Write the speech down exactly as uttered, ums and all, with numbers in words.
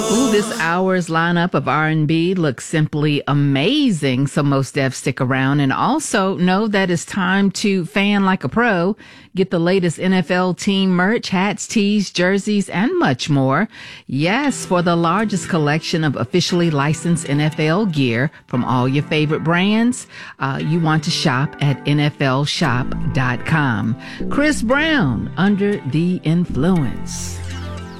Ooh, this hour's lineup of R and B looks simply amazing. So Mos Def, stick around, and also know that it's time to fan like a pro. Get the latest N F L team merch, hats, tees, jerseys, and much more. Yes, for the largest collection of officially licensed N F L gear from all your favorite brands, uh, you want to shop at N F L shop dot com. Chris Brown, Under the Influence.